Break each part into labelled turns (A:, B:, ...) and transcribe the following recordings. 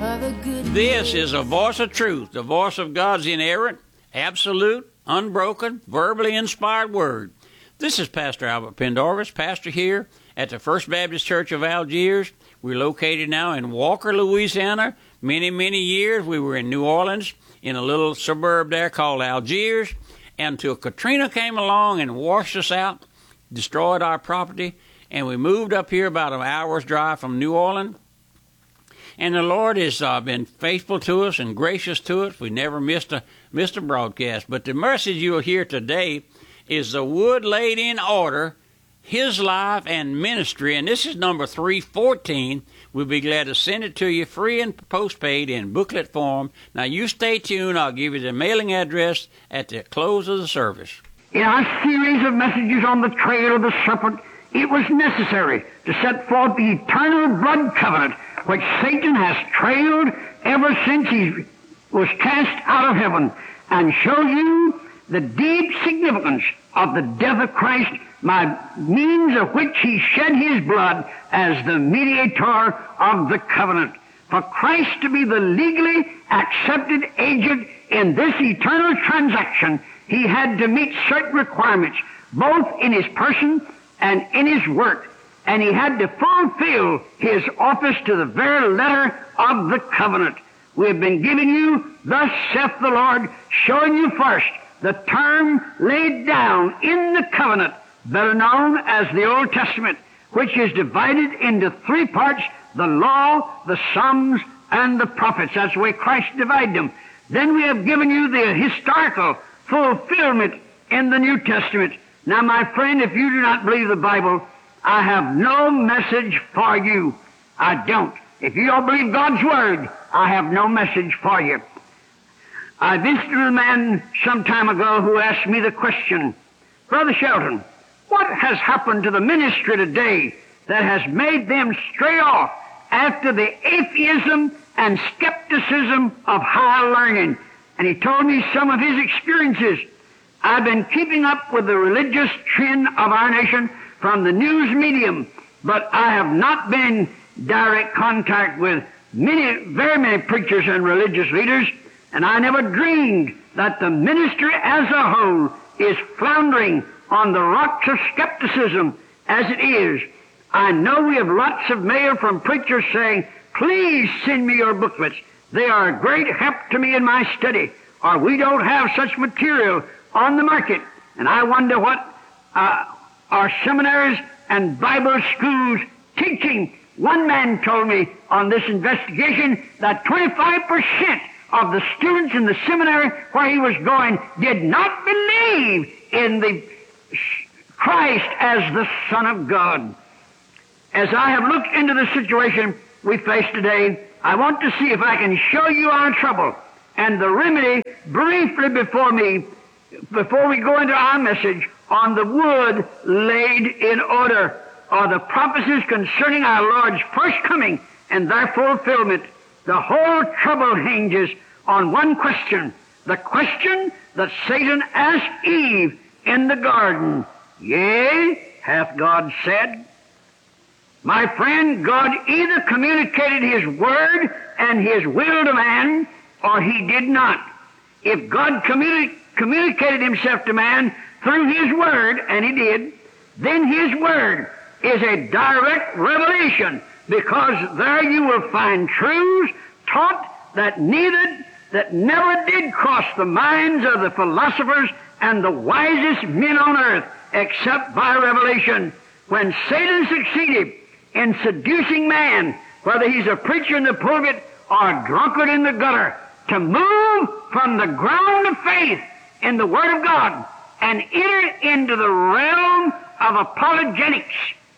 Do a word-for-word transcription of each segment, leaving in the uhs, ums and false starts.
A: This is a voice of truth, the voice of God's inerrant, absolute, unbroken, verbally inspired word. This is Pastor Albert Pendarvis, pastor here at the First Baptist Church of Algiers. We're located now in Walker, Louisiana. Many, many years we were in New Orleans in a little suburb there called Algiers, until Katrina came along and washed us out, destroyed our property, and we moved up here about an hour's drive from New Orleans. And the Lord has uh, been faithful to us and gracious to us. We never missed a missed a broadcast. But the message you'll hear today is the wood laid in order, His life and ministry. And this is number three fourteen. We'll be glad to send it to you free and postpaid in booklet form. Now, you stay tuned. I'll give you the mailing address at the close of the service.
B: In our series of messages on the trail of the serpent, it was necessary to set forth the eternal blood covenant which Satan has trailed ever since he was cast out of heaven, and show you the deep significance of the death of Christ, by means of which He shed His blood as the mediator of the covenant. For Christ to be the legally accepted agent in this eternal transaction, He had to meet certain requirements, both in His person and in His work. And He had to fulfill His office to the very letter of the covenant. We have been giving you, thus saith the Lord, showing you first the term laid down in the covenant, better known as the Old Testament, which is divided into three parts: the law, the Psalms, and the prophets. That's the way Christ divided them. Then we have given you the historical fulfillment in the New Testament. Now, my friend, if you do not believe the Bible, I have no message for you. I don't. If you don't believe God's Word, I have no message for you. I visited a man some time ago who asked me the question, Brother Shelton, what has happened to the ministry today that has made them stray off after the atheism and skepticism of high learning? And he told me some of his experiences. I've been keeping up with the religious trend of our nation from the news medium, but I have not been in direct contact with many, very many preachers and religious leaders, and I never dreamed that the ministry as a whole is floundering on the rocks of skepticism as it is. I know we have lots of mail from preachers saying, please send me your booklets. They are a great help to me in my study, or we don't have such material on the market. And I wonder what uh, our seminaries and Bible schools teaching. One man told me on this investigation that twenty-five percent of the students in the seminary where he was going did not believe in the Christ as the Son of God. As I have looked into the situation we face today, I want to see if I can show you our trouble and the remedy briefly before me, before we go into our message on the wood laid in order, or the prophecies concerning our Lord's first coming and their fulfillment. The whole trouble hinges on one question, the question that Satan asked Eve in the garden. Yea, hath God said? My friend, God either communicated His word and His will to man, or He did not. If God communi- communicated Himself to man through His word, and He did, then His word is a direct revelation, because there you will find truths taught that neither, that never did cross the minds of the philosophers and the wisest men on earth, except by revelation. When Satan succeeded in seducing man, whether he's a preacher in the pulpit or a drunkard in the gutter, to move from the ground of faith in the Word of God and enter into the realm of apologetics,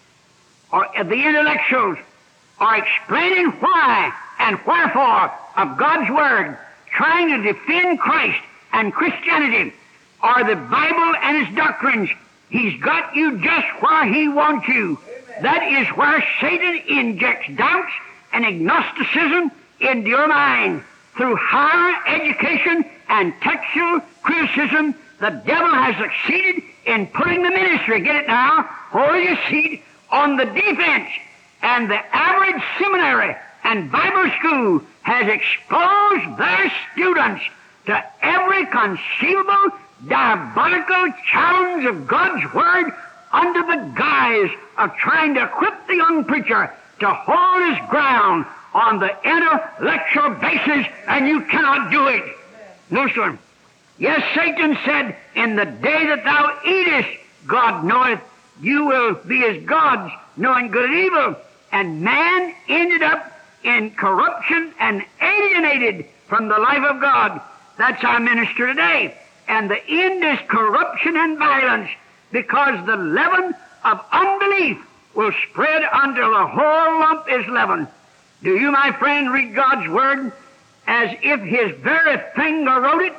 B: or the intellectuals, or explaining why and wherefore of God's Word, trying to defend Christ and Christianity, or the Bible and its doctrines, he's got you just where he wants you. That is where Satan injects doubts and agnosticism into your mind. Through higher education and textual criticism, the devil has succeeded in putting the ministry, get it now, hold your seat, on the defense. And the average seminary and Bible school has exposed their students to every conceivable diabolical challenge of God's Word under the guise of trying to equip the young preacher to hold his ground on the intellectual basis, and you cannot do it. No, sir. Yes, Satan said, in the day that thou eatest, God knoweth, you will be as gods, knowing good and evil. And man ended up in corruption and alienated from the life of God. That's our minister today. And the end is corruption and violence, because the leaven of unbelief will spread until the whole lump is leavened. Do you, my friend, read God's Word as if His very finger wrote it?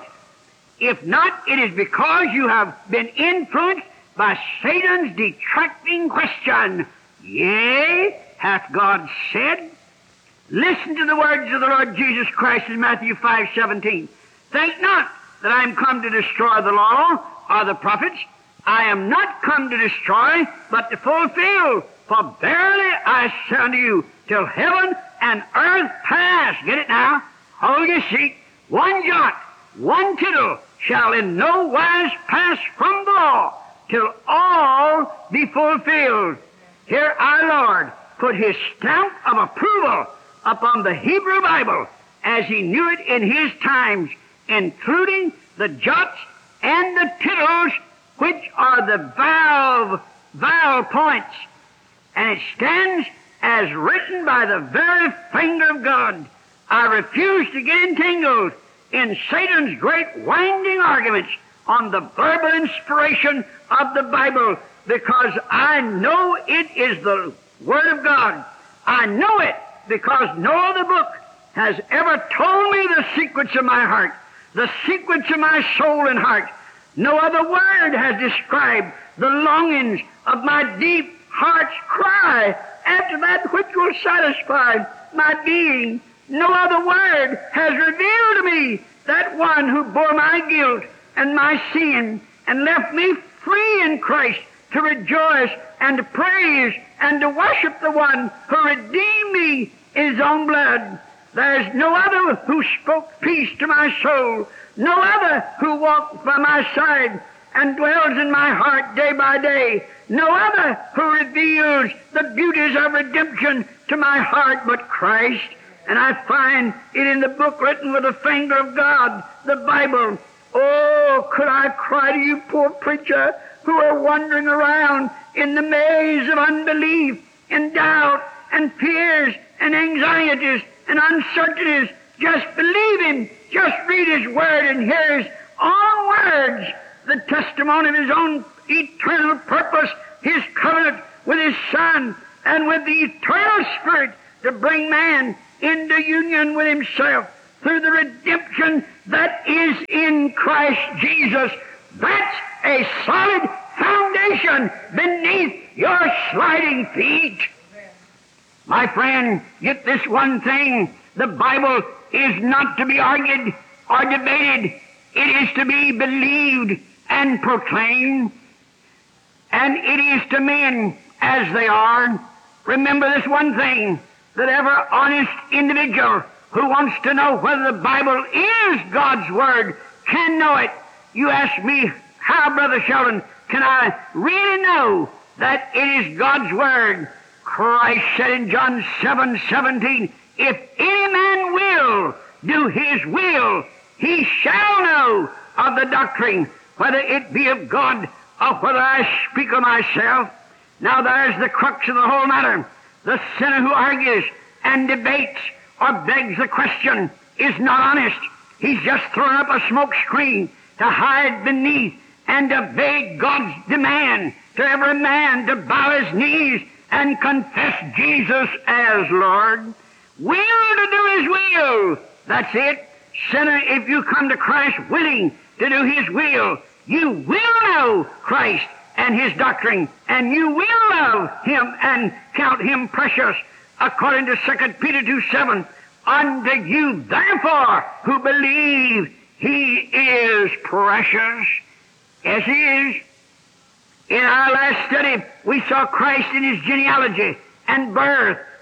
B: If not, it is because you have been influenced by Satan's detracting question. Yea, hath God said? Listen to the words of the Lord Jesus Christ in Matthew five seventeen. Think not that I am come to destroy the law or the prophets. I am not come to destroy, but to fulfill. For verily I say unto you, till heaven and earth pass. Get it now? Hold your seat. One jot, one tittle shall in no wise pass from the law, till all be fulfilled. Here our Lord put His stamp of approval upon the Hebrew Bible as He knew it in His times, including the jots and the tittles, which are the vowel, vowel points. And it stands as written by the very finger of God. I refuse to get entangled in Satan's great winding arguments on the verbal inspiration of the Bible, because I know it is the Word of God. I know it because no other book has ever told me the secrets of my heart, the secrets of my soul and heart. No other word has described the longings of my deep heart's cry after that which will satisfy my being. No other word has revealed to me that one who bore my guilt and my sin and left me free in Christ to rejoice and to praise and to worship the one who redeemed me in His own blood. There is no other who spoke peace to my soul, no other who walked by my side and dwells in my heart day by day, no other who reveals the beauties of redemption to my heart but Christ. And I find it in the book written with the finger of God, the Bible. Oh, could I cry to you, poor preacher, who are wandering around in the maze of unbelief and doubt and fears and anxieties and uncertainties. Just believe Him. Just read His Word and hear His own words, the testimony of His own eternal purpose, His covenant with His Son and with the eternal Spirit to bring man into union with Himself through the redemption that is in Christ Jesus. That's a solid foundation beneath your sliding feet. My friend, get this one thing. The Bible is not to be argued or debated. It is to be believed and proclaimed. And it is to men as they are. Remember this one thing, that every honest individual who wants to know whether the Bible is God's Word can know it. You ask me, how, Brother Sheldon, can I really know that it is God's Word? Christ said in John seven seventeen, if any man will do His will, he shall know of the doctrine, whether it be of God or whether I speak of myself. Now there's the crux of the whole matter. The sinner who argues and debates or begs the question is not honest. He's just thrown up a smoke screen to hide beneath and evade God's demand to every man to bow his knees and confess Jesus as Lord. Will to do His will. That's it. Sinner, if you come to Christ willing to do His will, you will know Christ and His doctrine, and you will love Him and count Him precious, according to Second Peter two seven. Unto you, therefore, who believe, He is precious. Yes, He is. In our last study, we saw Christ in His genealogy and birth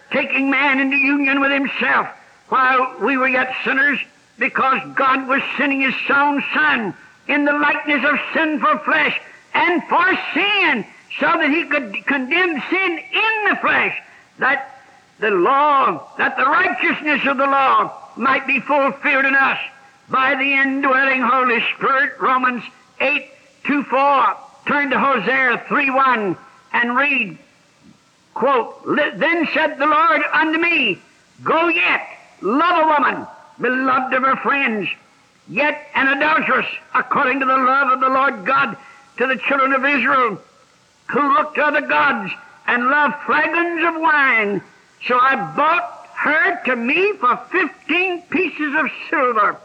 B: taking man into union with himself while we were yet sinners, because God was sending his own Son in the likeness of sinful flesh and for sin, so that he could condemn sin in the flesh, that the law, that the righteousness of the law might be fulfilled in us by the indwelling Holy Spirit. Romans eight two four. Turn to Hosea three one and read, quote, "Then said the Lord unto me, Go yet, love a woman, beloved of her friends, yet an adulteress, according to the love of the Lord God to the children of Israel, who looked to other gods and loved flagons of wine. So I bought her to me for fifteen pieces of silver."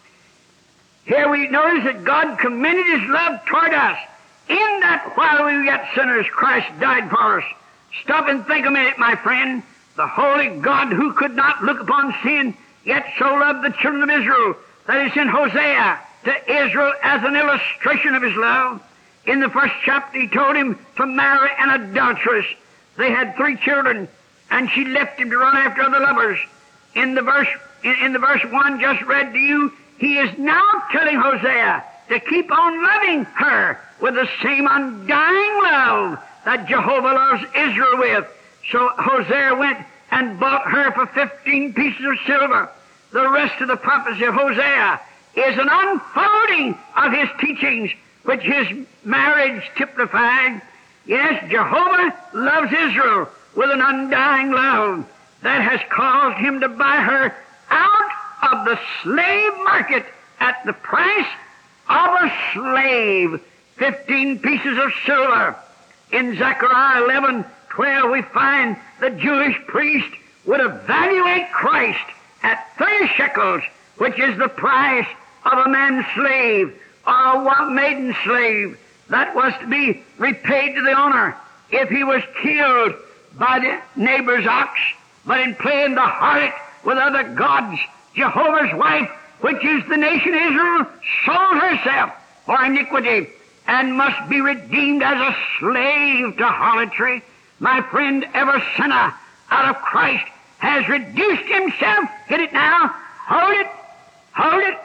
B: Here we notice that God commended his love toward us, in that while we were yet sinners, Christ died for us. Stop and think a minute, my friend. The holy God, who could not look upon sin, yet so loved the children of Israel, that is in Hosea to Israel as an illustration of his love. In the first chapter, he told him to marry an adulteress. They had three children, and she left him to run after other lovers. In the verse, in, in the verse one just read to you, he is now telling Hosea to keep on loving her with the same undying love that Jehovah loves Israel with. So Hosea went and bought her for fifteen pieces of silver. The rest of the prophecy of Hosea is an unfolding of his teachings, which his marriage typified. Yes, Jehovah loves Israel with an undying love that has caused him to buy her out of the slave market at the price of a slave, fifteen pieces of silver. In Zechariah eleven twelve, we find the Jewish priest would evaluate Christ at thirty shekels, which is the price of a man's slave or a maiden slave that was to be repaid to the owner if he was killed by the neighbor's ox. But in playing the harlot with other gods, Jehovah's wife, which is the nation Israel, sold herself for iniquity and must be redeemed as a slave to harlotry. My friend, every sinner out of Christ has reduced himself. Hit it now. Hold it. Hold it.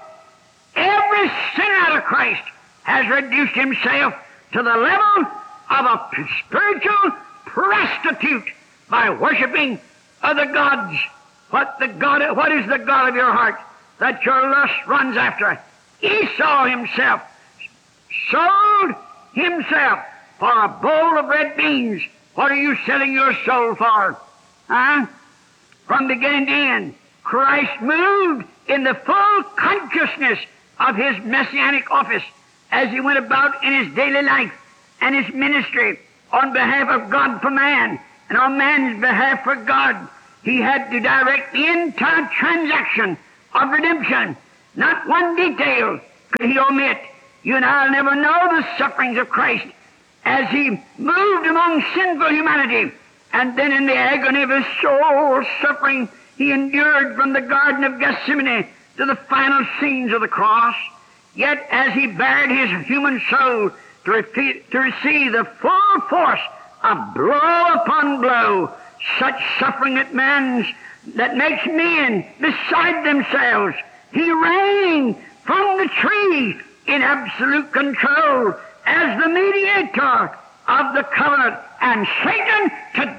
B: Every sinner out of Christ has reduced himself to the level of a spiritual prostitute by worshiping other gods. What the God? What is the God of your heart that your lust runs after? Esau himself sold himself for a bowl of red beans. What are you selling your soul for? Huh? From beginning to end, Christ moved in the full consciousness of his messianic office as he went about in his daily life and his ministry on behalf of God for man and on man's behalf for God. He had to direct the entire transaction of redemption. Not one detail could he omit. You and I will never know the sufferings of Christ as he moved among sinful humanity, and then in the agony of his soul suffering, he endured from the Garden of Gethsemane to the final scenes of the cross. Yet as he bared his human soul to, refe- to receive the full force of blow upon blow, such suffering that man's, that makes men beside themselves, he reigned from the tree in absolute control as the mediator of the covenant. And Satan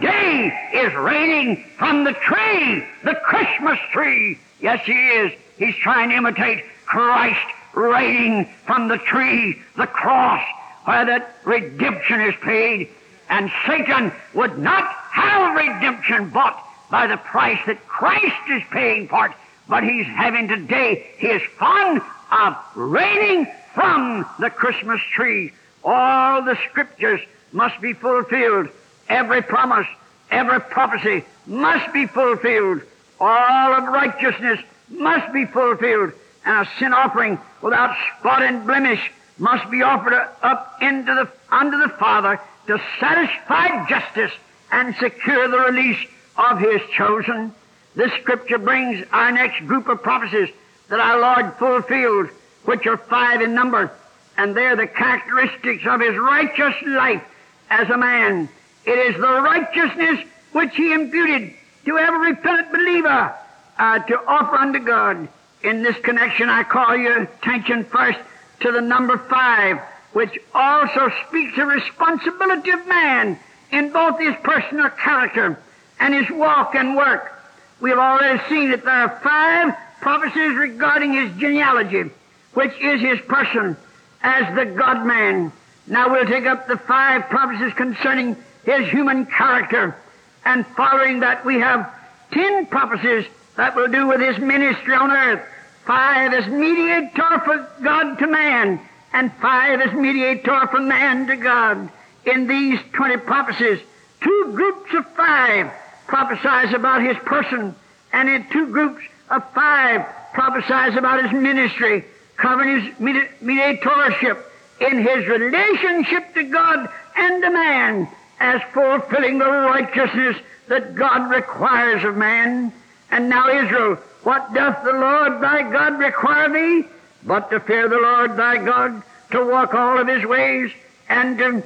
B: today is reigning from the tree, the Christmas tree. Yes, he is. He's trying to imitate Christ reigning from the tree, the cross, where that redemption is paid. And Satan would not have redemption bought by the price that Christ is paying for it, but he's having today, he is fond of reigning from the Christmas tree. All the scriptures must be fulfilled. Every promise, every prophecy must be fulfilled. All of righteousness must be fulfilled. And a sin offering without spot and blemish must be offered up into the, unto the Father to satisfy justice and secure the release of his chosen. This scripture brings our next group of prophecies that our Lord fulfilled, which are five in number, and they're the characteristics of his righteous life as a man. It is the righteousness which he imputed to every repentant believer uh, to offer unto God. In this connection, I call your attention first to the number five, which also speaks of responsibility of man in both his personal character and his walk and work. We have already seen that there are five prophecies regarding his genealogy, which is his person as the God-man. Now we'll take up the five prophecies concerning his human character, and following that we have ten prophecies that will do with his ministry on earth. Five as mediator for God to man, and five as mediator from man to God. In these twenty prophecies, two groups of five prophesies about his person, and in two groups of five prophesies about his ministry, covering his mediatorship in his relationship to God and to man, as fulfilling the righteousness that God requires of man. And now, Israel, what doth the Lord thy God require thee? But to fear the Lord thy God, to walk all of his ways, and to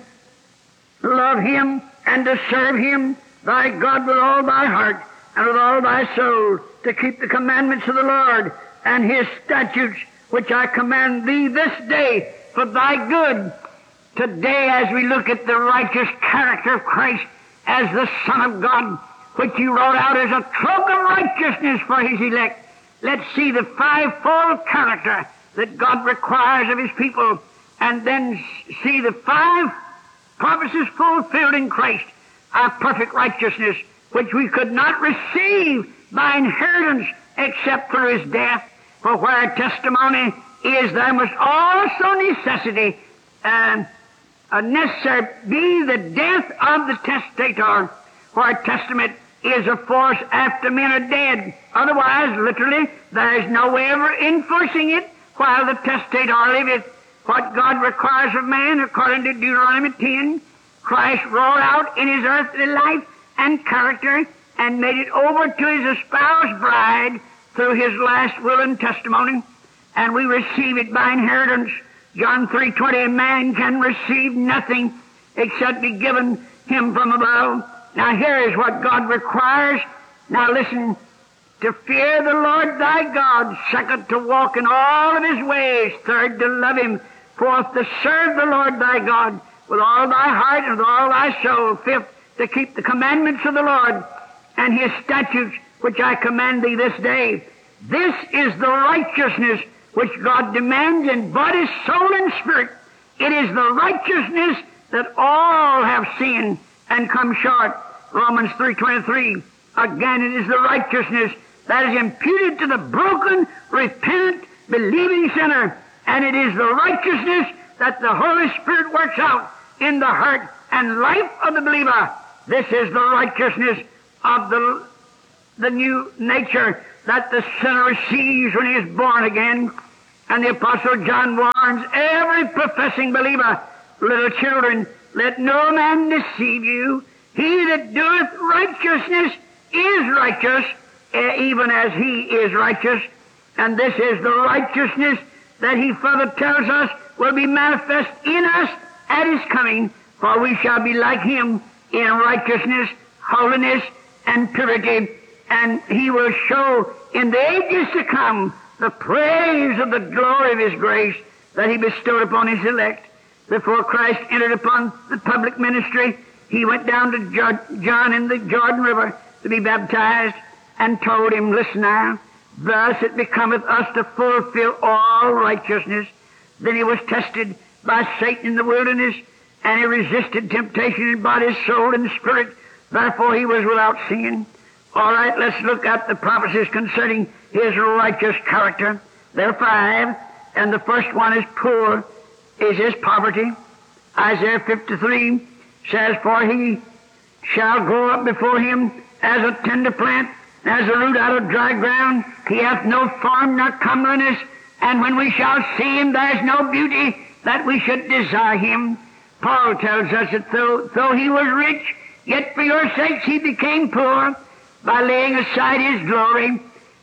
B: love him, and to serve him, thy God, with all thy heart, and with all thy soul, to keep the commandments of the Lord, and his statutes, which I command thee this day for thy good. Today, as we look at the righteous character of Christ as the Son of God, which he wrote out as a cloak of righteousness for his elect, let's see the fivefold character that God requires of his people, and then see the five prophecies fulfilled in Christ, our perfect righteousness, which we could not receive by inheritance except through his death. For where testimony is, there must also necessity, and uh, necessary be the death of the testator. For a testament is a force after men are dead. Otherwise, literally, there is no way of enforcing it while the testator liveth. What God requires of man, according to Deuteronomy ten, Christ rolled out in his earthly life and character and made it over to his espoused bride through his last will and testimony, and we receive it by inheritance. John three twenty, man can receive nothing except be given him from above. Now here is what God requires. Now listen, to fear the Lord thy God. Second, to walk in all of his ways. Third, to love him. Fourth, to serve the Lord thy God with all thy heart and with all thy soul. Fifth, to keep the commandments of the Lord and his statutes, which I command thee this day. This is the righteousness which God demands in body, soul, and spirit. It is the righteousness that all have sinned and come short. Romans three twenty-three. Again, it is the righteousness that is imputed to the broken, repentant, believing sinner. And it is the righteousness that the Holy Spirit works out in the heart and life of the believer. This is the righteousness of the, the new nature that the sinner receives when he is born again. And the Apostle John warns every professing believer, little children, let no man deceive you. He that doeth righteousness is righteous, even as he is righteous. And this is the righteousness that he further tells us will be manifest in us at his coming, for we shall be like him in righteousness, holiness, and purity. And he will show in the ages to come the praise of the glory of his grace that he bestowed upon his elect. Before Christ entered upon the public ministry, he went down to John in the Jordan River to be baptized, and told him, listen now, thus it becometh us to fulfill all righteousness. Then he was tested by Satan in the wilderness, and he resisted temptation in body, soul, and spirit. Therefore he was without sin. All right, let's look at the prophecies concerning his righteous character. There are five, and the first one is poor, is his poverty. Isaiah fifty-three says, for he shall grow up before him as a tender plant, as a root out of dry ground. He hath no form nor comeliness, and when we shall see him, there is no beauty that we should desire him. Paul tells us that though, though he was rich, yet for your sakes he became poor, by laying aside his glory.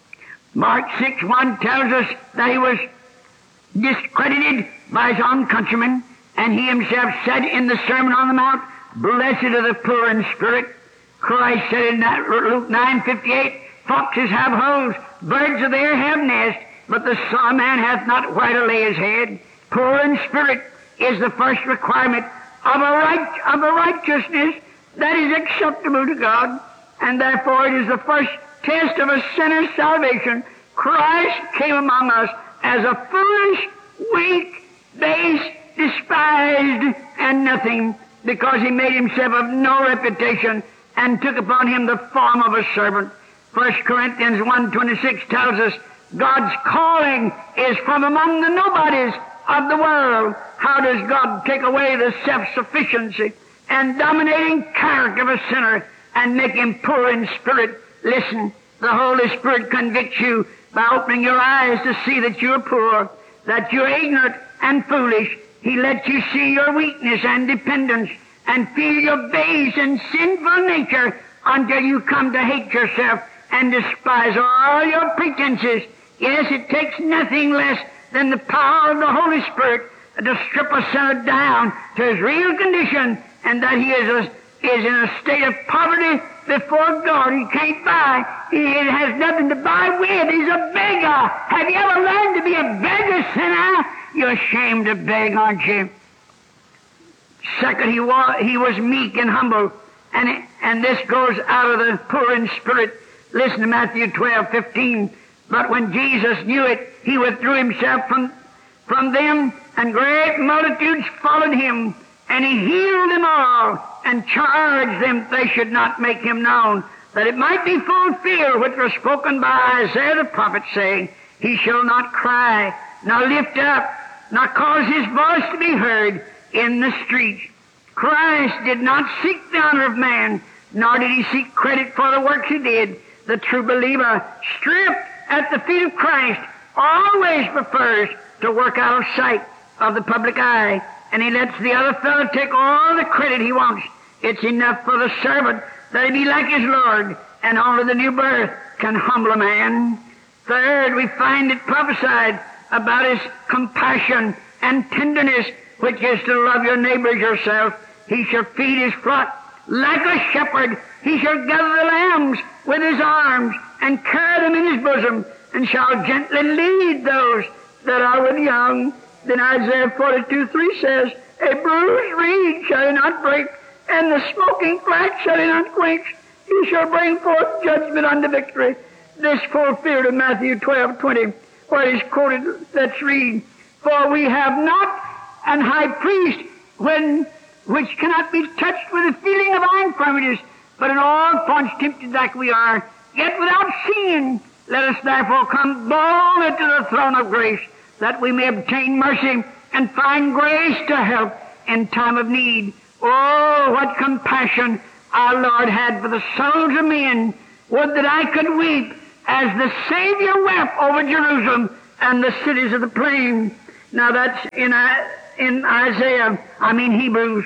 B: Mark six one tells us that he was discredited by his own countrymen, and he himself said in the Sermon on the Mount, blessed are the poor in spirit. Christ said in that Luke nine fifty-eight, foxes have holes, birds of the air have nests, but the Son of Man hath not where to lay his head. Poor in spirit is the first requirement of a, right, of a righteousness that is acceptable to God, and therefore it is the first test of a sinner's salvation. Christ came among us as a foolish, weak, base, despised, and nothing, because he made himself of no reputation and took upon him the form of a servant. First Corinthians one twenty-six tells us God's calling is from among the nobodies of the world. How does God take away the self-sufficiency and dominating character of a sinner and make him poor in spirit? Listen, the Holy Spirit convicts you by opening your eyes to see that you're poor, that you're ignorant and foolish. He lets you see your weakness and dependence and feel your base and sinful nature until you come to hate yourself and despise all your pretenses. Yes, it takes nothing less than the power of the Holy Spirit to strip a sinner down to his real condition, and that he is, a, is in a state of poverty before God. He can't buy. He has nothing to buy with. He's a beggar. Have you ever learned to be a beggar, sinner? You're ashamed to beg, aren't you? Second, he was, he was meek and humble, and, and this goes out of the poor in spirit. Listen to Matthew twelve fifteen. But when Jesus knew it, he withdrew himself from, from them, and great multitudes followed him, and he healed them all, and charged them they should not make him known, that it might be fulfilled which was spoken by Isaiah the prophet, saying, He shall not cry, nor lift up, nor cause his voice to be heard in the streets. Christ did not seek the honor of man, nor did he seek credit for the works he did. The true believer, stripped at the feet of Christ, always prefers to work out of sight of the public eye, and he lets the other fellow take all the credit he wants. It's enough for the servant that he be like his Lord, and only the new birth can humble a man. Third, we find it prophesied about his compassion and tenderness, which is to love your neighbor as yourself. He shall feed his flock like a shepherd. He shall gather the lambs with his arms and carry them in his bosom, and shall gently lead those that are with young. Then Isaiah forty-two three says, A bruised reed shall he not break, and the smoking flax shall he not quench. He shall bring forth judgment unto victory. This fulfilled in Matthew twelve twenty, where it is quoted. Let's read. For we have not an high priest when, which cannot be touched with the feeling of our infirmities, but in all points tempted like we are, yet without sin. Let us therefore come boldly to the throne of grace, that we may obtain mercy and find grace to help in time of need. Oh, what compassion our Lord had for the souls of men. Would that I could weep as the Savior wept over Jerusalem and the cities of the plain. Now that's in, in Isaiah, I mean Hebrews.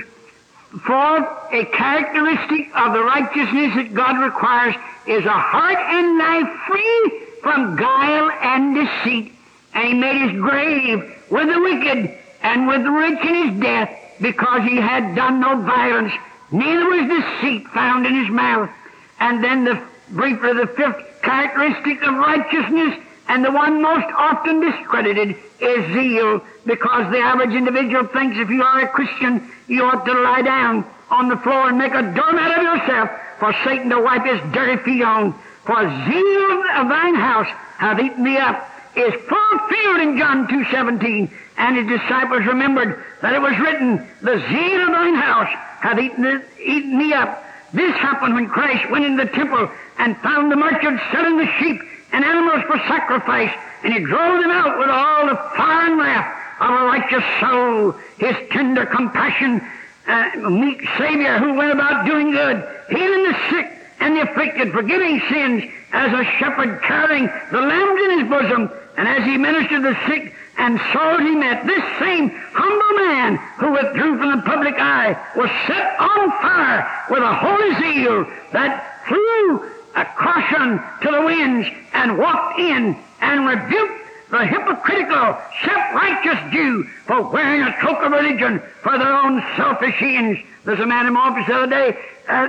B: For a characteristic of the righteousness that God requires is a heart and life free from guile and deceit. And he made his grave with the wicked and with the rich in his death, because he had done no violence, neither was deceit found in his mouth. And then the briefly the fifth characteristic of righteousness, and the one most often discredited, is zeal, because the average individual thinks if you are a Christian, you ought to lie down on the floor and make a doormat of yourself for Satan to wipe his dirty feet on. For zeal of thine house hath eaten thee up, is fulfilled in John two seventeen. And his disciples remembered that it was written, the zeal of thine house hath eaten, eaten thee up. This happened when Christ went into the temple and found the merchants selling the sheep and animals for sacrifice, and he drove them out with all the fire and wrath of a righteous soul. His tender compassion, uh, meek Savior who went about doing good, healing the sick and the afflicted, forgiving sins, as a shepherd carrying the lambs in his bosom, and as he ministered the sick and souls he met, this same humble man who withdrew from the public eye was set on fire with a holy zeal that flew a caution to the winds and walked in and rebuked the hypocritical, self-righteous Jew for wearing a cloak of religion for their own selfish ends. There's a man in my office the other day uh, that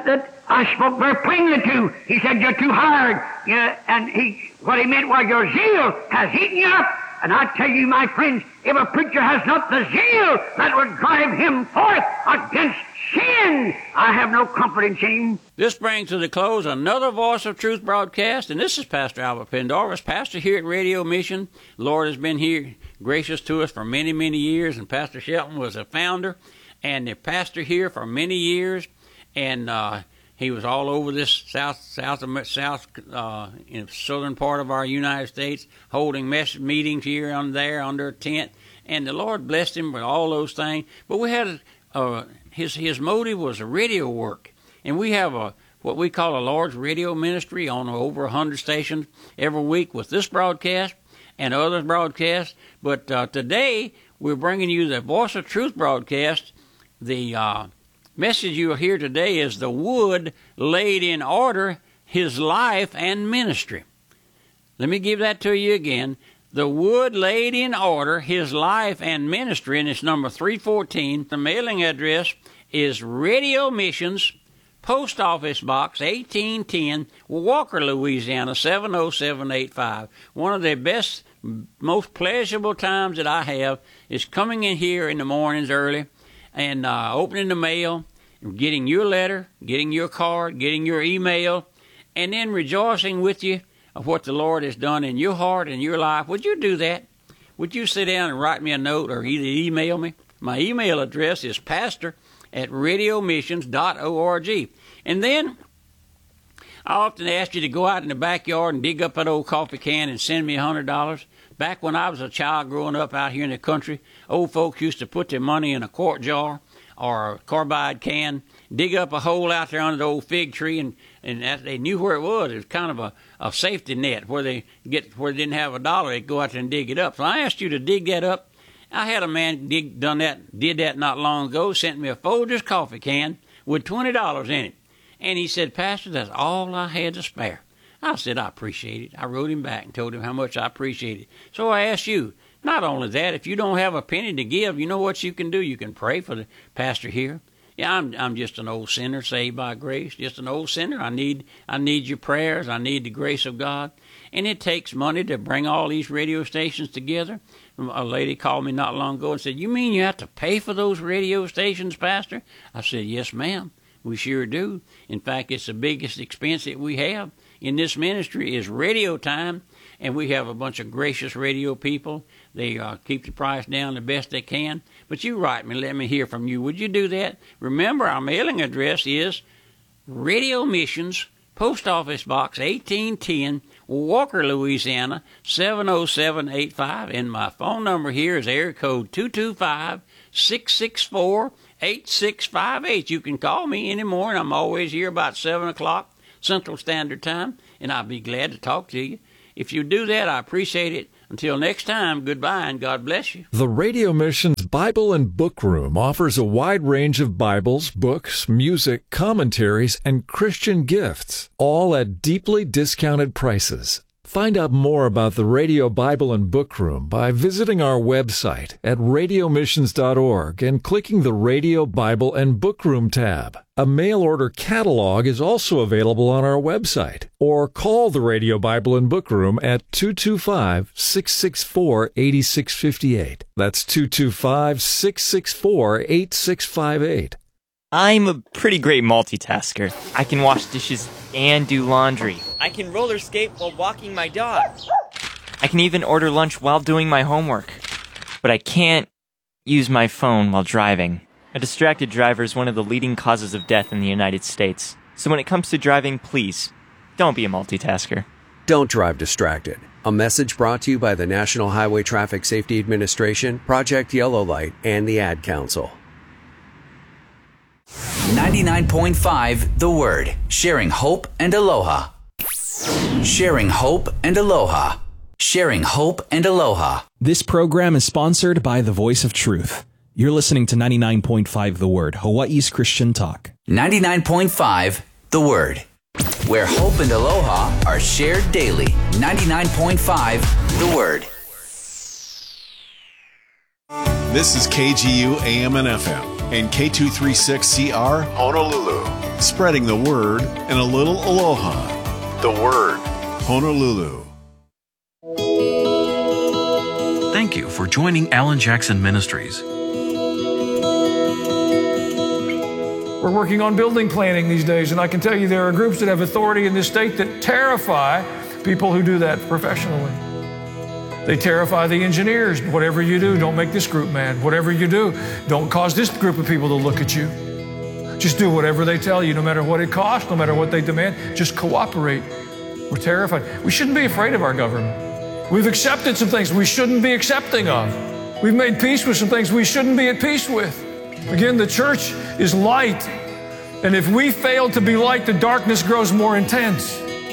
B: I spoke very plainly to. He said, you're too hard. You know, and he, what he meant was your zeal has eaten you up. And I tell you, my friends, if a preacher has not the zeal that would drive him forth against sin, I have no comfort in shame.
A: This brings to the close another Voice of Truth broadcast, and this is Pastor Albert Pendarvis, pastor here at Radio Mission. The Lord has been here gracious to us for many, many years, and Pastor Shelton was a founder and the pastor here for many years, and uh, he was all over this south, south, south, uh, in the southern part of our United States, holding message meetings here and there under a tent, and the Lord blessed him with all those things. But we had uh, his his motive was a radio work, and we have a what we call a large radio ministry on over a hundred stations every week with this broadcast and other broadcasts. But uh, today we're bringing you the Voice of Truth broadcast. The uh, message you'll hear today is the wood laid in order, his life and ministry. Let me give that to you again. The wood laid in order, his life and ministry, and it's number three fourteen. The mailing address is Radio Missions, Post Office Box eighteen ten, Walker, Louisiana seven oh seven eight five. One of the best, most pleasurable times that I have is coming in here in the mornings early and uh, opening the mail, getting your letter, getting your card, getting your email, and then rejoicing with you of what the Lord has done in your heart and your life. Would you do that? Would you sit down and write me a note or either email me? My email address is pastor at radio missions dot org. And then I often ask you to go out in the backyard and dig up that old coffee can and send me one hundred dollars. Back when I was a child growing up out here in the country, old folks used to put their money in a quart jar or a carbide can, dig up a hole out there under the old fig tree, and, and that, they knew where it was. It was kind of a, a safety net where they get where they didn't have a dollar, they'd go out there and dig it up. So I asked you to dig that up. I had a man dig, done that, did that not long ago, sent me a Folgers coffee can with twenty dollars in it. And he said, Pastor, that's all I had to spare. I said, I appreciate it. I wrote him back and told him how much I appreciate it. So I asked you, not only that, if you don't have a penny to give, you know what you can do? You can pray for the pastor here. Yeah, I'm I'm just an old sinner saved by grace, just an old sinner. I need I need your prayers. I need the grace of God. And it takes money to bring all these radio stations together. A lady called me not long ago and said, you mean you have to pay for those radio stations, Pastor? I said, yes, ma'am. We sure do. In fact, it's the biggest expense that we have in this ministry is radio time, and we have a bunch of gracious radio people. They uh, keep the price down the best they can. But you write me, let me hear from you. Would you do that? Remember, our mailing address is Radio Missions, Post Office Box eighteen ten, Walker, Louisiana seven oh seven eight five. And my phone number here is area code two two five, six six four, eight six five eight. You can call me any morning. I'm always here about seven o'clock Central Standard Time, and I'll be glad to talk to you. If you do that, I appreciate it. Until next time, goodbye and God bless you.
C: The Radio Missions Bible and Book Room offers a wide range of Bibles, books, music, commentaries, and Christian gifts, all at deeply discounted prices. Find out more about the Radio Bible and Book Room by visiting our website at radio missions dot org and clicking the Radio Bible and Book Room tab. A mail order catalog is also available on our website, or call the Radio Bible and Book Room at two two five, six six four, eight six five eight. That's two two five, six six four, eight six five eight.
D: I'm a pretty great multitasker. I can wash dishes and do laundry. I can roller skate while walking my dog. I can even order lunch while doing my homework. But I can't use my phone while driving. A distracted driver is one of the leading causes of death in the United States. So when it comes to driving, please, don't be a multitasker.
E: Don't drive distracted. A message brought to you by the National Highway Traffic Safety Administration, Project Yellow Light, and the Ad Council.
F: ninety-nine point five The Word. Sharing hope and aloha. Sharing hope and aloha. Sharing hope and aloha.
G: This program is sponsored by the Voice of Truth. You're listening to ninety-nine point five The Word, Hawaii's Christian talk.
F: ninety-nine point five The Word, where hope and aloha are shared daily. ninety-nine point five The Word.
H: This is K G U A M and F M. and K two thirty-six C R Honolulu. Spreading the word and a little aloha. The Word, Honolulu.
I: Thank you for joining Alan Jackson Ministries.
J: We're working on building planning these days, and I can tell you there are groups that have authority in this state that terrify people who do that professionally. They terrify the engineers. Whatever you do, don't make this group mad. Whatever you do, don't cause this group of people to look at you. Just do whatever they tell you, no matter what it costs, no matter what they demand. Just cooperate. We're terrified. We shouldn't be afraid of our government. We've accepted some things we shouldn't be accepting of. We've made peace with some things we shouldn't be at peace with. Again, the church is light, and if we fail to be light, the darkness grows more intense.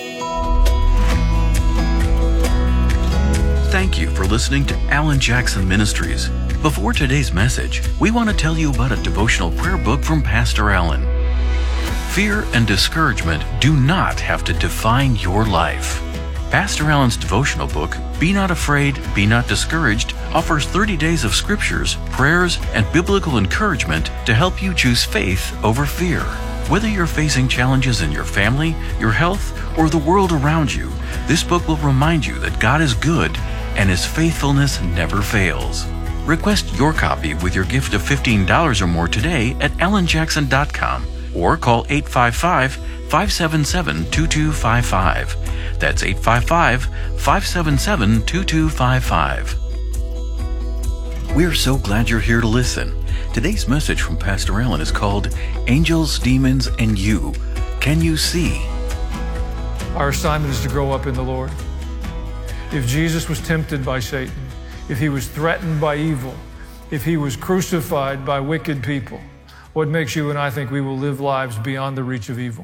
I: Thank you for listening to Alan Jackson Ministries. Before today's message, we want to tell you about a devotional prayer book from Pastor Alan. Fear and discouragement do not have to define your life. Pastor Alan's devotional book, Be Not Afraid, Be Not Discouraged, offers thirty days of scriptures, prayers, and biblical encouragement to help you choose faith over fear. Whether you're facing challenges in your family, your health, or the world around you, this book will remind you that God is good and His faithfulness never fails. Request your copy with your gift of fifteen dollars or more today at alan jackson dot com or call eight five five, five seven seven, two two five five. That's eight five five, five seven seven, two two five five. We're so glad you're here to listen. Today's message from Pastor Alan is called Angels, Demons, and You. Can you see?
J: Our assignment is to grow up in the Lord. If Jesus was tempted by Satan, if He was threatened by evil, if He was crucified by wicked people, what makes you and I think we will live lives beyond the reach of evil?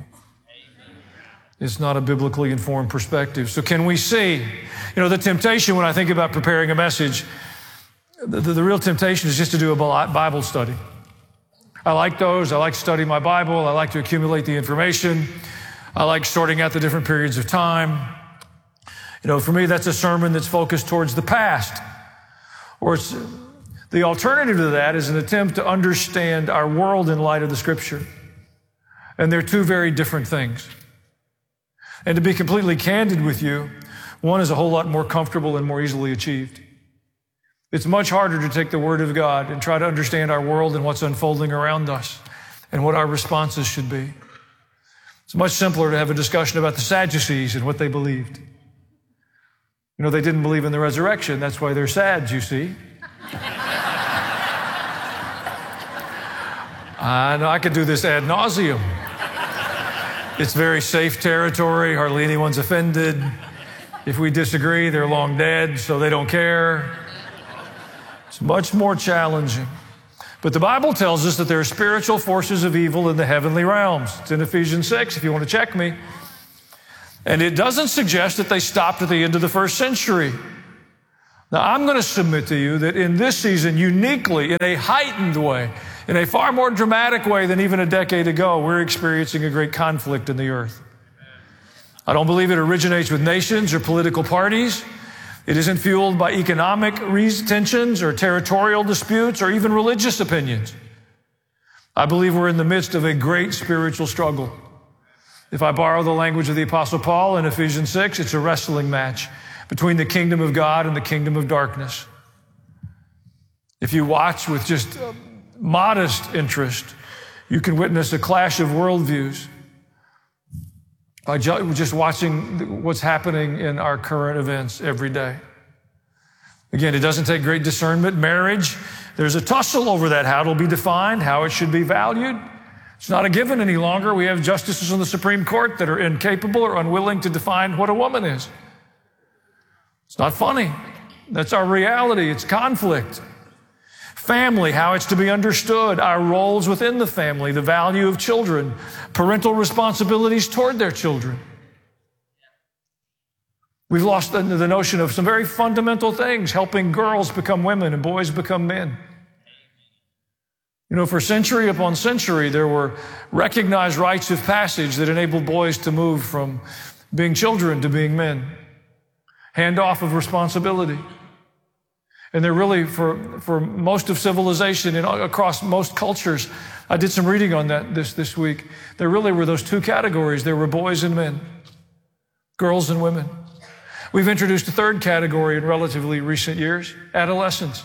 J: It's not a biblically informed perspective. So can we see? You know, the temptation when I think about preparing a message, the, the, the real temptation is just to do a Bible study. I like those. I like to study my Bible. I like to accumulate the information. I like sorting out the different periods of time. You know, for me, that's a sermon that's focused towards the past. Or it's, the alternative to that is an attempt to understand our world in light of the Scripture. And they're two very different things. And to be completely candid with you, one is a whole lot more comfortable and more easily achieved. It's much harder to take the Word of God and try to understand our world and what's unfolding around us and what our responses should be. It's much simpler to have a discussion about the Sadducees and what they believed. You know, they didn't believe in the resurrection. That's why they're sad, you see. I know I could do this ad nauseum. It's very safe territory. Hardly anyone's offended. If we disagree, they're long dead, so they don't care. It's much more challenging. But the Bible tells us that there are spiritual forces of evil in the heavenly realms. It's in Ephesians six, if you want to check me. And it doesn't suggest that they stopped at the end of the first century. Now, I'm going to submit to you that in this season, uniquely, in a heightened way, in a far more dramatic way than even a decade ago, we're experiencing a great conflict in the earth. I don't believe it originates with nations or political parties. It isn't fueled by economic tensions or territorial disputes or even religious opinions. I believe we're in the midst of a great spiritual struggle. If I borrow the language of the Apostle Paul in Ephesians six, it's a wrestling match between the kingdom of God and the kingdom of darkness. If you watch with just modest interest, you can witness a clash of worldviews by just watching what's happening in our current events every day. Again, it doesn't take great discernment. Marriage, there's a tussle over that, how it'll be defined, how it should be valued. It's not a given any longer. We have justices on the Supreme Court that are incapable or unwilling to define what a woman is. It's not funny. That's our reality. It's conflict. Family, how it's to be understood, our roles within the family, the value of children, parental responsibilities toward their children. We've lost the, the notion of some very fundamental things, helping girls become women and boys become men. You know, for century upon century, there were recognized rites of passage that enabled boys to move from being children to being men. Handoff of responsibility. And they're really, for, for most of civilization and across most cultures, I did some reading on that this, this week. There really were those two categories. There were boys and men, girls and women. We've introduced a third category in relatively recent years, adolescence,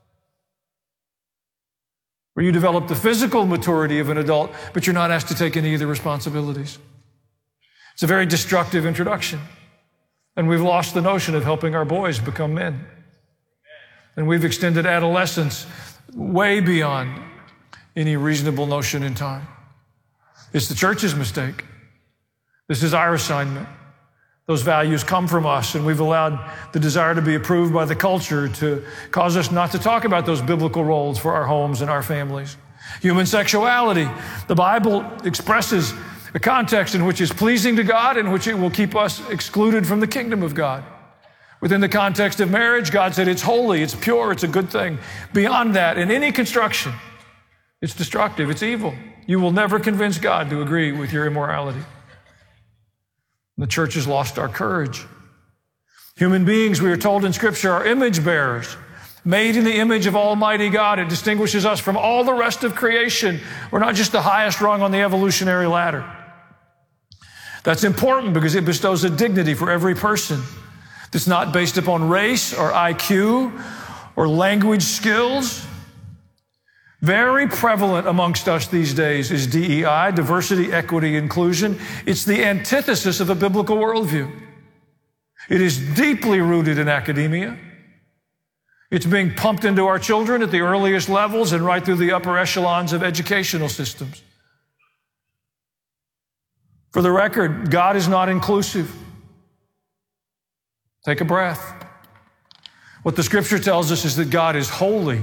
J: where you develop the physical maturity of an adult, but you're not asked to take any of the responsibilities. It's a very destructive introduction. And we've lost the notion of helping our boys become men. And we've extended adolescence way beyond any reasonable notion in time. It's the church's mistake. This is our assignment. Those values come from us, and we've allowed the desire to be approved by the culture to cause us not to talk about those biblical roles for our homes and our families. Human sexuality. The Bible expresses a context in which is pleasing to God, in which it will keep us excluded from the kingdom of God. Within the context of marriage, God said it's holy, it's pure, it's a good thing. Beyond that, in any construction, it's destructive, it's evil. You will never convince God to agree with your immorality. The church has lost our courage. Human beings, we are told in Scripture, are image bearers, made in the image of Almighty God. It distinguishes us from all the rest of creation. We're not just the highest rung on the evolutionary ladder. That's important because it bestows a dignity for every person. It's not based upon race or I Q or language skills. Very prevalent amongst us these days is D E I, diversity, equity, inclusion. It's the antithesis of a biblical worldview. It is deeply rooted in academia. It's being pumped into our children at the earliest levels and right through the upper echelons of educational systems. For the record, God is not inclusive. Take a breath. What the Scripture tells us is that God is holy.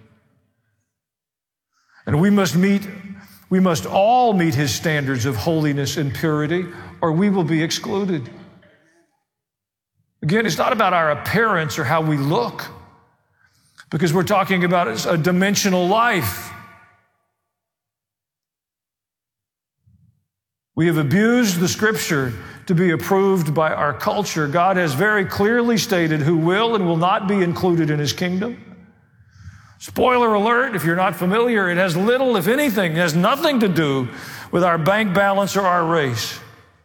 J: And we must meet, we must all meet His standards of holiness and purity, or we will be excluded. Again, it's not about our appearance or how we look, because we're talking about a dimensional life. We have abused the Scripture to be approved by our culture. God has very clearly stated who will and will not be included in His kingdom. Spoiler alert, if you're not familiar, it has little, if anything, it has nothing to do with our bank balance or our race.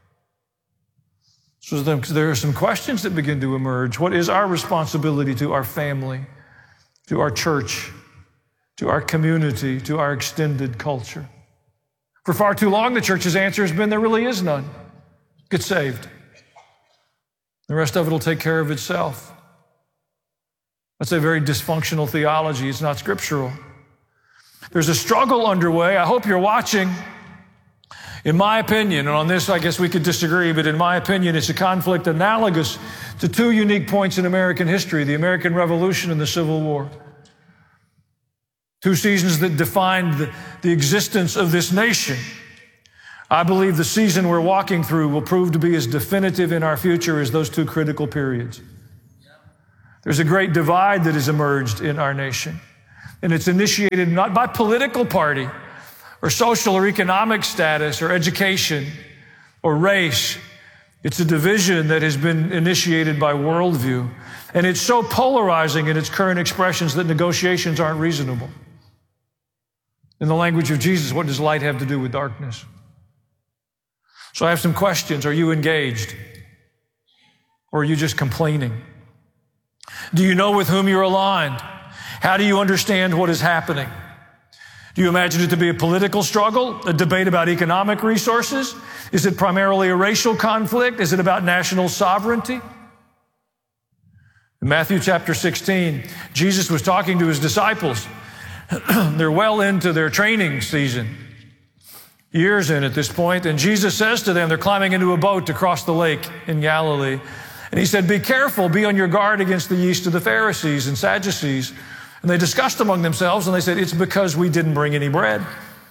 J: So there are some questions that begin to emerge. What is our responsibility to our family, to our church, to our community, to our extended culture? For far too long, the church's answer has been there really is none. Get saved. The rest of it will take care of itself. That's a very dysfunctional theology. It's not scriptural. There's a struggle underway. I hope you're watching. In my opinion, and on this I guess we could disagree, but in my opinion, it's a conflict analogous to two unique points in American history, the American Revolution and the Civil War. Two seasons that defined the, the existence of this nation. I believe the season we're walking through will prove to be as definitive in our future as those two critical periods. There's a great divide that has emerged in our nation, and it's initiated not by political party or social or economic status or education or race. It's a division that has been initiated by worldview, and it's so polarizing in its current expressions that negotiations aren't reasonable. In the language of Jesus, what does light have to do with darkness? So I have some questions. Are you engaged? Or are you just complaining? Do you know with whom you're aligned? How do you understand what is happening? Do you imagine it to be a political struggle, a debate about economic resources? Is it primarily a racial conflict? Is it about national sovereignty? In Matthew chapter sixteen, Jesus was talking to His disciples. They're well into their training season, years in at this point, and Jesus says to them, they're climbing into a boat to cross the lake in Galilee. And He said, be careful, be on your guard against the yeast of the Pharisees and Sadducees. And they discussed among themselves, and they said, it's because we didn't bring any bread.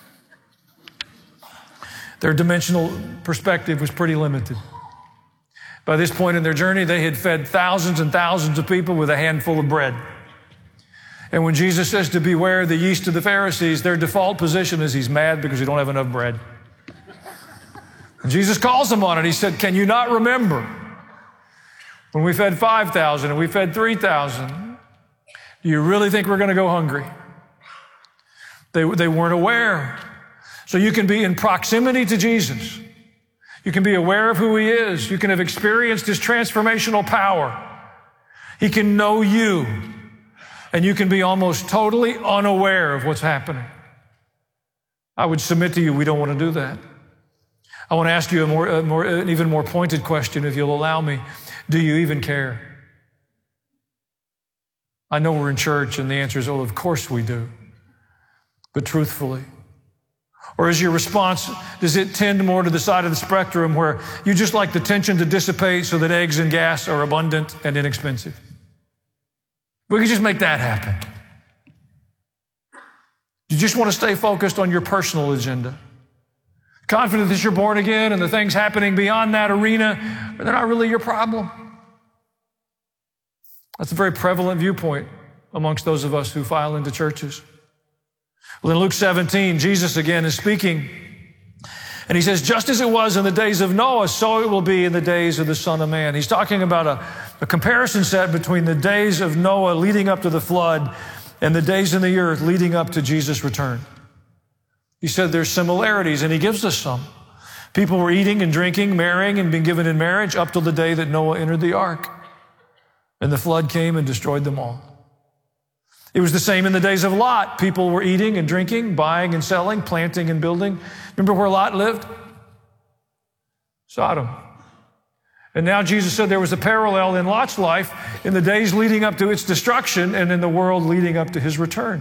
J: Their dimensional perspective was pretty limited. By this point in their journey, they had fed thousands and thousands of people with a handful of bread. And when Jesus says to beware the yeast of the Pharisees, their default position is He's mad because we don't have enough bread. And Jesus calls them on it. He said, can you not remember when we fed five thousand and we fed three thousand? Do you really think we're going to go hungry? They, they weren't aware. So you can be in proximity to Jesus. You can be aware of who he is. You can have experienced his transformational power. He can know you. And you can be almost totally unaware of what's happening. I would submit to you, we don't want to do that. I want to ask you a more, a more, an even more pointed question, if you'll allow me. Do you even care? I know we're in church, and the answer is, oh, of course we do. But truthfully, or is your response, does it tend more to the side of the spectrum where you just like the tension to dissipate so that eggs and gas are abundant and inexpensive? We can just make that happen. You just want to stay focused on your personal agenda. Confident that you're born again and the things happening beyond that arena, they're not really your problem. That's a very prevalent viewpoint amongst those of us who file into churches. Well, in Luke seventeen, Jesus again is speaking, and he says, just as it was in the days of Noah, so it will be in the days of the Son of Man. He's talking about a, a comparison set between the days of Noah leading up to the flood and the days in the earth leading up to Jesus' return. He said there's similarities, and he gives us some. People were eating and drinking, marrying, and being given in marriage up till the day that Noah entered the ark. And the flood came and destroyed them all. It was the same in the days of Lot. People were eating and drinking, buying and selling, planting and building. Remember where Lot lived? Sodom. And now Jesus said there was a parallel in Lot's life in the days leading up to its destruction and in the world leading up to his return.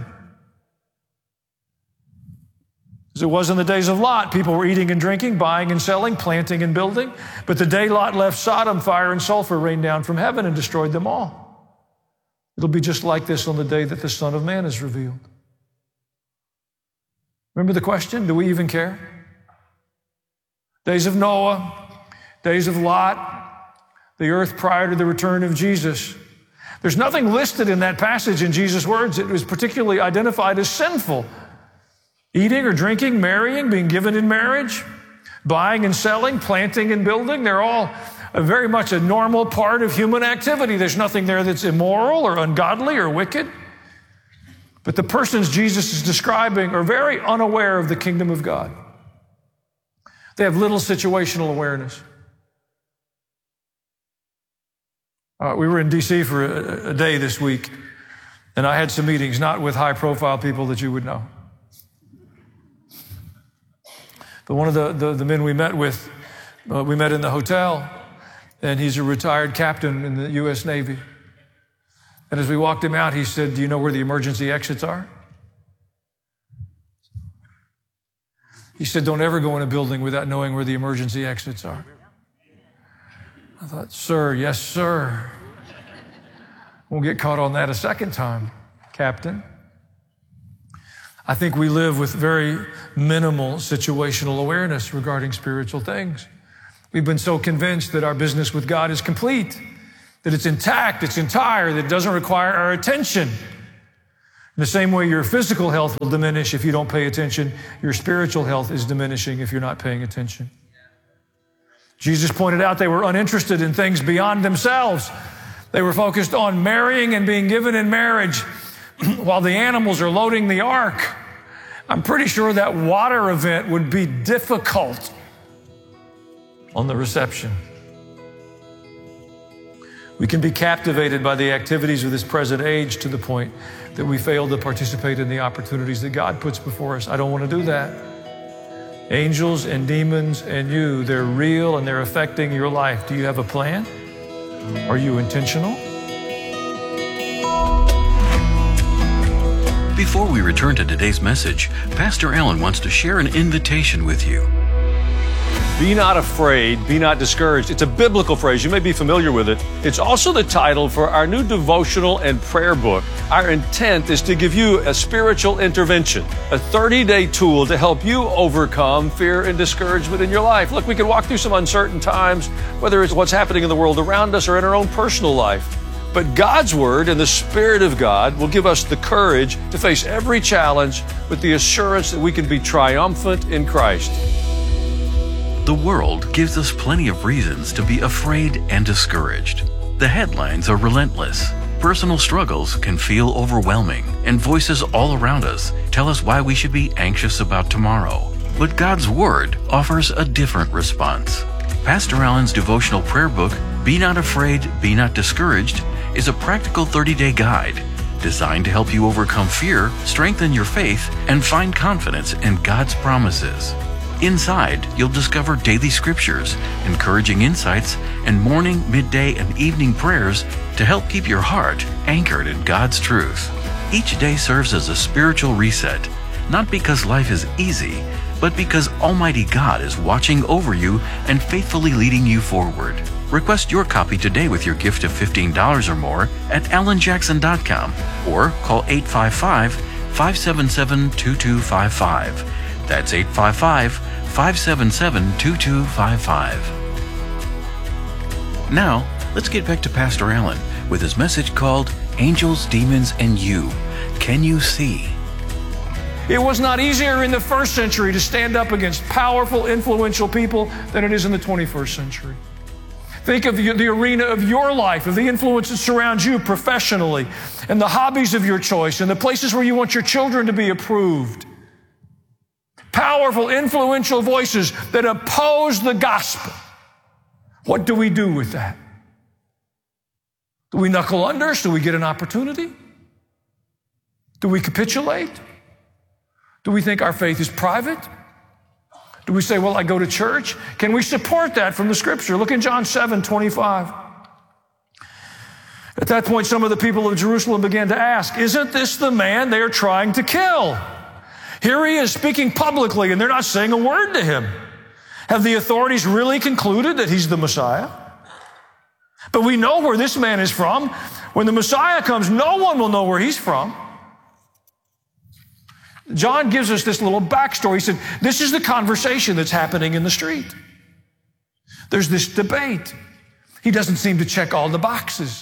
J: As it was in the days of Lot, people were eating and drinking, buying and selling, planting and building. But the day Lot left Sodom, fire and sulfur rained down from heaven and destroyed them all. It'll be just like this on the day that the Son of Man is revealed. Remember the question? Do we even care? Days of Noah, days of Lot, the earth prior to the return of Jesus. There's nothing listed in that passage in Jesus' words that was particularly identified as sinful. Eating or drinking, marrying, being given in marriage, buying and selling, planting and building, they're all a very much a normal part of human activity. There's nothing there that's immoral or ungodly or wicked. But the persons Jesus is describing are very unaware of the kingdom of God. They have little situational awareness. Uh, we were in D C for a, a day this week, and I had some meetings, not with high-profile people that you would know. But one of the, the, the men we met with, uh, we met in the hotel, and he's a retired captain in the U S Navy. And as we walked him out, he said, do you know where the emergency exits are? He said, don't ever go in a building without knowing where the emergency exits are. I thought, sir, yes, sir. Won't get caught on that a second time, Captain. I think we live with very minimal situational awareness regarding spiritual things. We've been so convinced that our business with God is complete, that it's intact, it's entire, that it doesn't require our attention. In the same way your physical health will diminish if you don't pay attention, your spiritual health is diminishing if you're not paying attention. Jesus pointed out they were uninterested in things beyond themselves. They were focused on marrying and being given in marriage while the animals are loading the ark. I'm pretty sure that water event would be difficult on the reception. We can be captivated by the activities of this present age to the point that we fail to participate in the opportunities that God puts before us. I don't want to do that. Angels and demons and you, they're real and they're affecting your life. Do you have a plan? Are you intentional?
I: Before we return to today's message, Pastor Allen wants to share an invitation with you.
K: Be not afraid, be not discouraged. It's a biblical phrase. You may be familiar with it. It's also the title for our new devotional and prayer book. Our intent is to give you a spiritual intervention, a thirty-day tool to help you overcome fear and discouragement in your life. Look, we can walk through some uncertain times, whether it's what's happening in the world around us or in our own personal life. But God's Word and the Spirit of God will give us the courage to face every challenge with the assurance that we can be triumphant in Christ.
I: The world gives us plenty of reasons to be afraid and discouraged. The headlines are relentless. Personal struggles can feel overwhelming, and voices all around us tell us why we should be anxious about tomorrow. But God's Word offers a different response. Pastor Allen's devotional prayer book, Be Not Afraid, Be Not Discouraged, is a practical thirty-day guide designed to help you overcome fear, strengthen your faith, and find confidence in God's promises. Inside, you'll discover daily scriptures, encouraging insights, and morning, midday, and evening prayers to help keep your heart anchored in God's truth. Each day serves as a spiritual reset, not because life is easy, but because Almighty God is watching over you and faithfully leading you forward. Request your copy today with your gift of fifteen dollars or more at alan jackson dot com or call eight five five, five seven seven, two two five five. That's eight five five, five seven seven, two two five five. Now, let's get back to Pastor Allen with his message called Angels, Demons, and You. Can you see?
J: It was not easier in the first century to stand up against powerful, influential people than it is in the twenty-first century. Think of the, the arena of your life, of the influence that surrounds you professionally, and the hobbies of your choice, and the places where you want your children to be approved. Powerful, influential voices that oppose the gospel. What do we do with that? Do we knuckle under? Do we get an opportunity? Do we capitulate? Do we think our faith is private? Do we say, well, I go to church? Can we support that from the scripture? Look in John seven twenty-five. At that point, some of the people of Jerusalem began to ask, isn't this the man they are trying to kill? Here he is speaking publicly, and they're not saying a word to him. Have the authorities really concluded that he's the Messiah? But we know where this man is from. When the Messiah comes, no one will know where he's from. John gives us this little backstory. He said, this is the conversation that's happening in the street. There's this debate. He doesn't seem to check all the boxes.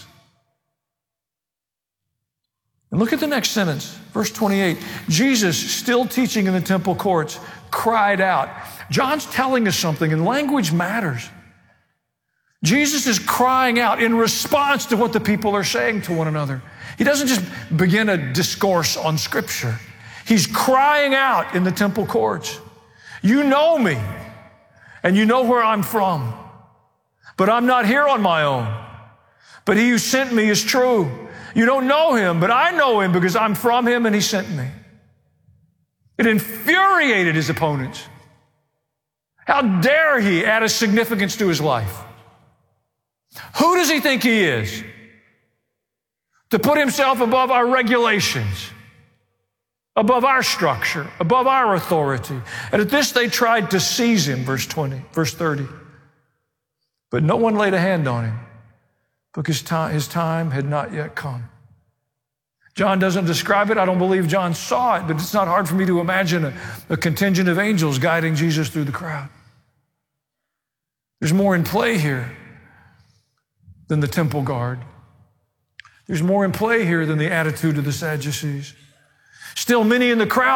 J: And look at the next sentence, verse twenty-eight. Jesus, still teaching in the temple courts, cried out. John's telling us something, and language matters. Jesus is crying out in response to what the people are saying to one another. He doesn't just begin a discourse on Scripture. He's crying out in the temple courts. You know me, and you know where I'm from, but I'm not here on my own. But he who sent me is true. You don't know him, but I know him because I'm from him and he sent me. It infuriated his opponents. How dare he add a significance to his life? Who does he think he is? To put himself above our regulations, above our structure, above our authority. And at this they tried to seize him, verse twenty, verse thirty. But no one laid a hand on him because his time had not yet come. John doesn't describe it. I don't believe John saw it, but it's not hard for me to imagine a, a contingent of angels guiding Jesus through the crowd. There's more in play here than the temple guard. There's more in play here than the attitude of the Sadducees. Still, many in the crowd